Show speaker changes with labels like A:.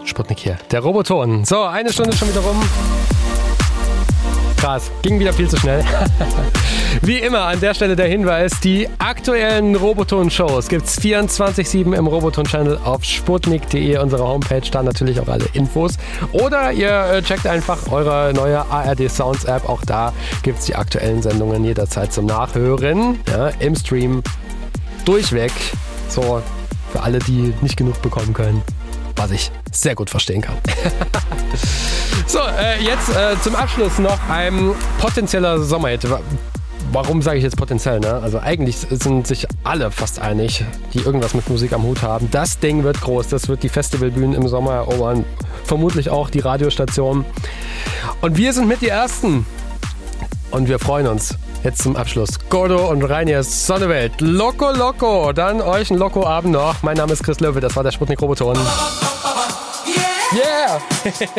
A: Sputnik hier, der Roboton. So, eine Stunde schon wieder rum. Krass, ging wieder viel zu schnell. Wie immer an der Stelle der Hinweis, die aktuellen Roboton-Shows gibt's 24/7 im Roboton-Channel auf sputnik.de, unserer Homepage, da natürlich auch alle Infos. Oder ihr checkt einfach eure neue ARD Sounds App, auch da gibt's die aktuellen Sendungen jederzeit zum Nachhören, ja, im Stream, durchweg, so für alle, die nicht genug bekommen können, was ich sehr gut verstehen kann. So, jetzt zum Abschluss noch ein potenzieller Sommerhit. Warum sage ich jetzt potenziell, ne? Also eigentlich sind sich alle fast einig, die irgendwas mit Musik am Hut haben. Das Ding wird groß, das wird die Festivalbühnen im Sommer erobern, vermutlich auch die Radiostationen. Und wir sind mit die Ersten. Und wir freuen uns. Jetzt zum Abschluss. Gordo und Reiniers Sonnewelt. Loco Loco. Dann euch einen Loco-Abend noch. Mein Name ist Chris Löwe, das war der Sputnik Roboton. Yeah!